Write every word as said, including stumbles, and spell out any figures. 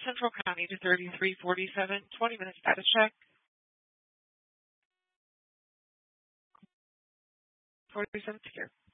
Central County to thirty-three forty-seven, twenty minutes status check. forty-seven secure.